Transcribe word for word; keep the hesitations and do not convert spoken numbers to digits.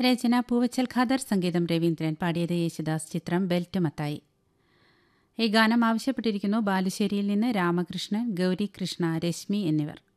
രചന പൂവച്ചൽ ഖാദർ, സംഗീതം രവീന്ദ്രൻ. പാടിയത് യേശുദാസ്. ചിത്രം ബെൽറ്റ് മത്തായി. ഈ ഗാനം ആവശ്യപ്പെട്ടിരിക്കുന്നു ബാലുശ്ശേരിയിൽ നിന്ന് രാമകൃഷ്ണൻ, ഗൗരി കൃഷ്ണ, രശ്മി എന്നിവർ.